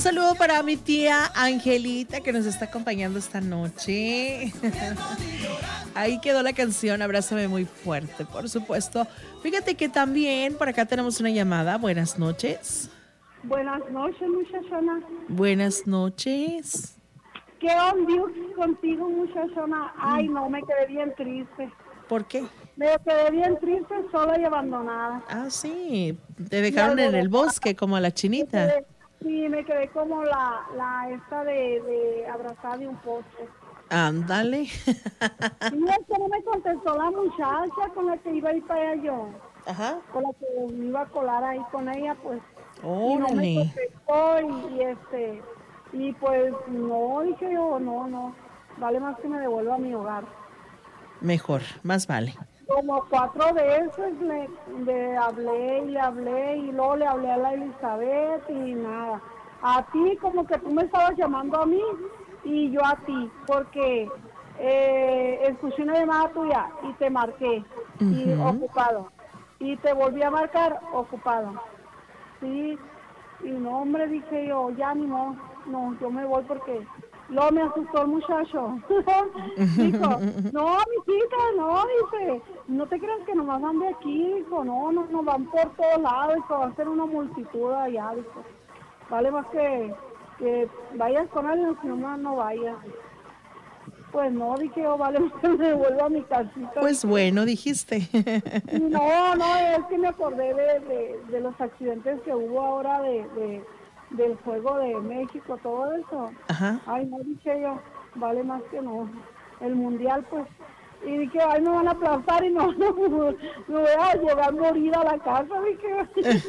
Un saludo para mi tía Angelita que nos está acompañando esta noche. Ahí quedó la canción, Abrázame muy fuerte, por supuesto. Fíjate que también por acá tenemos una llamada. Buenas noches. Buenas noches, muchachona. Buenas noches. ¿Qué onda contigo, muchachona? Ay, no, me quedé bien triste. ¿Por qué? Me quedé bien triste, sola y abandonada. Ah, sí. Te Y dejaron en el alborotada. bosque como a la chinita. Sí, me quedé como la esta de abrazada de un poste. Ándale. Y es que no me contestó la muchacha con la que iba a ir para allá yo. Ajá. Con la que me iba a colar ahí con ella, pues. Y no me Órale. contestó y pues no, dije yo, no. Vale más que me devuelva a mi hogar. Mejor, más vale. Como 4 veces le hablé y luego le hablé a la Elizabeth y nada. A ti como que tú me estabas llamando a mí y yo a ti, porque escuché una llamada tuya y te marqué y Ujú. ocupado. Y te volví a marcar ocupado. Sí, y no, hombre, dije yo, ya ni no, yo me voy porque luego me asustó el muchacho. Dijo, no, mijita, no, dice, no te creas que nomás van de aquí, dijo, no, van por todos lados, dijo, va a ser una multitud allá, dijo, vale más que vayas con él, si no, no vayas. Pues no, dije yo, vale, más que me devuelva a mi casita, Pues dije. bueno, dijiste. No, es que me acordé de los accidentes que hubo ahora del Juego de México, todo eso. Ajá. Ay, no, dije yo, vale más que no. El Mundial, pues. Y dije, ay, me van a aplastar y no, me voy a llevar morida a la casa, dije.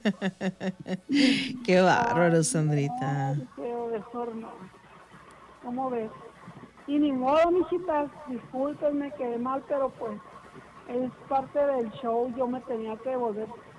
Qué Ay, bárbaro, no, Sandrita. dije yo, mejor no. ¿Cómo ves? Y ni modo, mijitas, discúlpenme, quedé mal, pero pues es parte del show, yo me tenía que volver